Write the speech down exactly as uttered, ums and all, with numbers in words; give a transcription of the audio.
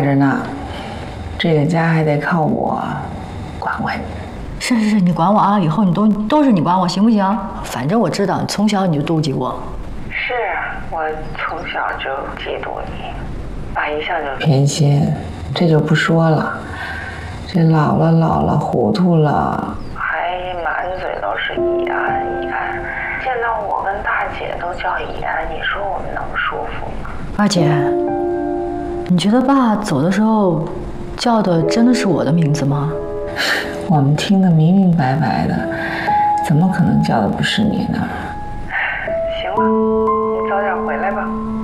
大着呢，这个家还得靠我管管你。 是是是，你管我啊，以后你都都是你管我，行不行？反正我知道，从小你就妒忌我。 是我从小就嫉妒你，爸一向就偏心，这就不说了。这老了老了糊涂了，还满嘴都是怡安怡安，见到我跟大姐都叫怡安，你说我们能舒服吗？ 二姐，你觉得爸走的时候叫的真的是我的名字吗？ 我们听得明明白白的，怎么可能叫的不是你呢？行了，你早点回来吧。